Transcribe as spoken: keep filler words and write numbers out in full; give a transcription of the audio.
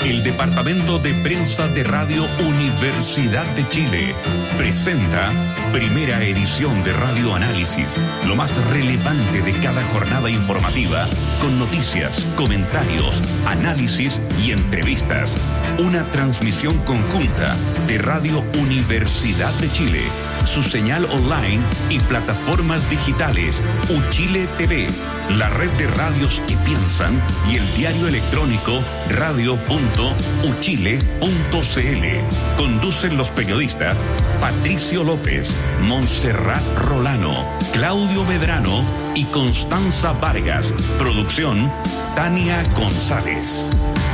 El Departamento de Prensa de Radio Universidad de Chile presenta primera edición de Radio Análisis, lo más relevante de cada jornada informativa, con noticias, comentarios, análisis y entrevistas. Una transmisión conjunta de Radio Universidad de Chile, su señal online y plataformas digitales Uchile T V, la red de radios que piensan y el diario electrónico radio punto uchile punto cl. Conducen los periodistas Patricio López, Montserrat Rolano, Claudio Medrano y Constanza Vargas. Producción Tania González.